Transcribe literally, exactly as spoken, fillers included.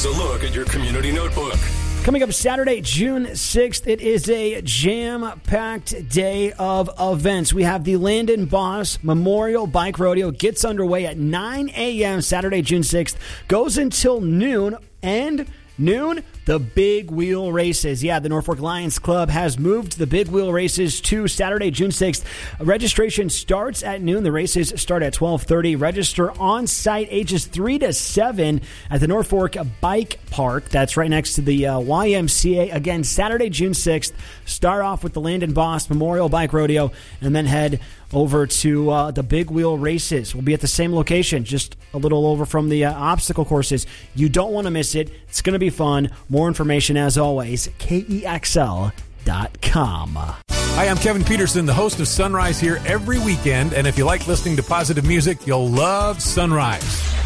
Here's a look at your community notebook. Coming up Saturday, June sixth, it is a jam-packed day of events. We have the Landon Boss Memorial Bike Rodeo. Gets underway at nine a.m. Saturday, June sixth. Goes until noon, and noon, the Big Wheel Races. Yeah, the Norfolk Lions Club has moved the Big Wheel Races to Saturday, June sixth. Registration starts at noon. The races start at twelve thirty. Register on site ages three to seven at the Norfolk Bike Park. That's right next to the uh, Y M C A. Again, Saturday, June sixth. Start off with the Landon Boss Memorial Bike Rodeo and then head over to uh, the Big Wheel Races. We'll be at the same location, just a little over from the uh, obstacle courses. You don't want to miss it. It's going to be fun. More information, as always, K E X L dot com. Hi, I'm Kevin Peterson, the host of Sunrise here every weekend. And if you like listening to positive music, you'll love Sunrise.